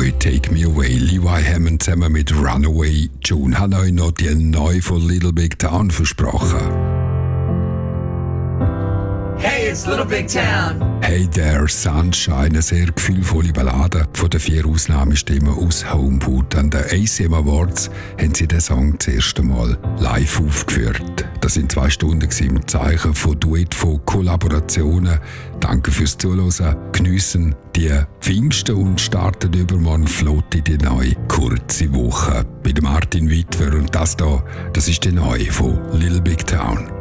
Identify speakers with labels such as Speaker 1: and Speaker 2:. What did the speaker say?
Speaker 1: Boy Take Me Away. Levi Hammond zusammen mit Runaway June haben euch noch die neue von Little Big Town versprochen.
Speaker 2: Hey, it's Little Big Town.
Speaker 1: Hey There, Sunshine, eine sehr gefühlvolle Ballade von den 4 Ausnahmestimmen aus Homewood. An den ACM Awards haben sie den Song das erste Mal live aufgeführt. Das sind 2 Stunden im Zeichen von Duett, von Kollaborationen. Danke fürs Zuhören. Geniessen die Pfingsten und starten übermorgen flott in die neue kurze Woche. Bei Martin Wittwer und das ist die neue von Little Big Town.